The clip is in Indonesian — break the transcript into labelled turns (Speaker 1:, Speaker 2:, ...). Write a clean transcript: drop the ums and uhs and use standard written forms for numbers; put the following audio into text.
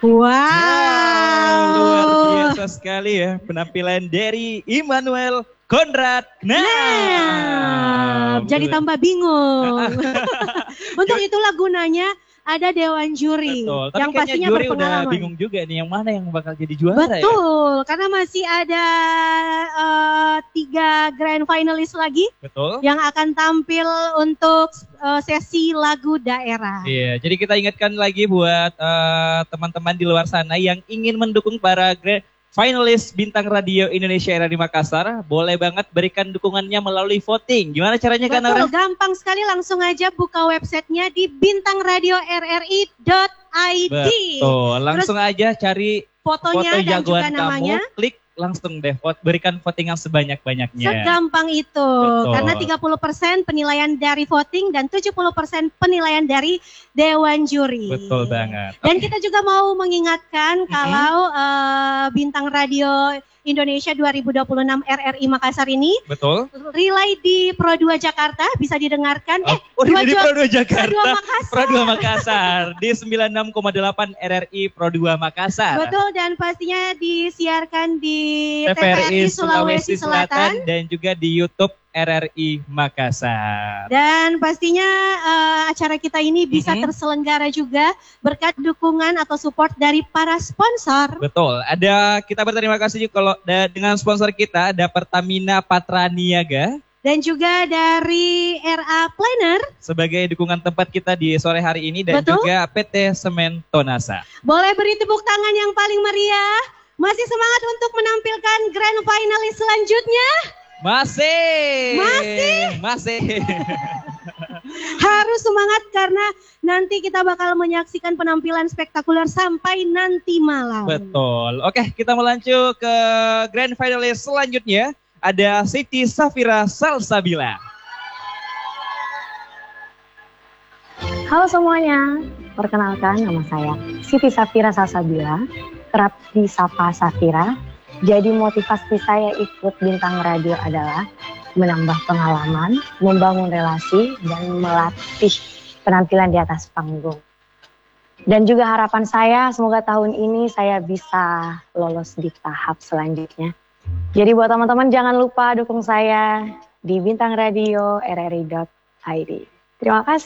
Speaker 1: Luar biasa sekali ya penampilan dari Immanuel Conrad.
Speaker 2: Jadi tambah bingung. Untuk itulah gunanya ada Dewan Juri.
Speaker 1: Betul. Tapi
Speaker 2: yang pastinya
Speaker 1: juri
Speaker 2: berpengalaman.
Speaker 1: udah bingung juga nih yang mana yang bakal jadi juara.
Speaker 2: Betul, karena masih ada 3 grand finalis lagi.
Speaker 1: Betul.
Speaker 2: Yang akan tampil untuk sesi lagu daerah.
Speaker 1: Iya, jadi kita ingatkan lagi buat teman-teman di luar sana yang ingin mendukung para grand finalis Bintang Radio Indonesia RRI Makassar, boleh banget berikan dukungannya melalui voting. Gimana caranya Kak Naura?
Speaker 2: Betul, gampang sekali, langsung aja buka websitenya di bintangradiorri.id.
Speaker 1: Betul, langsung aja cari
Speaker 2: fotonya
Speaker 1: foto
Speaker 2: dan
Speaker 1: jagoan
Speaker 2: juga namanya.
Speaker 1: Kamu, klik langsung deh berikan voting yang sebanyak-banyaknya.
Speaker 2: Segampang itu.
Speaker 1: Betul.
Speaker 2: Karena 30% penilaian dari voting dan 70% penilaian dari Dewan Juri.
Speaker 1: Betul banget.
Speaker 2: Dan kita juga mau mengingatkan kalau Bintang Radio Indonesia 2026 RRI Makassar ini
Speaker 1: betul
Speaker 2: relay di Pro 2 Jakarta, bisa didengarkan
Speaker 1: di Pro 2 Jakarta, Pro 2 Makassar di 96,8 RRI Pro 2 Makassar.
Speaker 2: Betul, dan pastinya disiarkan di
Speaker 1: TVRI Sulawesi Selatan dan juga di YouTube RRI Makassar.
Speaker 2: Dan pastinya acara kita ini bisa terselenggara juga berkat dukungan atau support dari para sponsor.
Speaker 1: Betul, kita berterima kasih juga kalau dengan sponsor kita ada Pertamina Patra Niaga.
Speaker 2: Dan juga dari RA Planner
Speaker 1: sebagai dukungan tempat kita di sore hari ini dan juga PT Semen Tonasa.
Speaker 2: Boleh beri tepuk tangan yang paling meriah. Masih semangat untuk menampilkan grand finalis selanjutnya?
Speaker 1: Masih.
Speaker 2: Harus semangat karena nanti kita bakal menyaksikan penampilan spektakuler sampai nanti malam.
Speaker 1: Betul. Oke, kita melanjut ke grand finalis selanjutnya. Ada Siti Safira Salsabila.
Speaker 3: Halo semuanya, perkenalkan nama saya Siti Safira Salsabila, kerap disapa Safira. Jadi motivasi saya ikut Bintang Radio adalah menambah pengalaman, membangun relasi, dan melatih penampilan di atas panggung. Dan juga harapan saya semoga tahun ini saya bisa lolos di tahap selanjutnya. Jadi buat teman-teman jangan lupa dukung saya di Bintang Radio RRI.id. Terima kasih.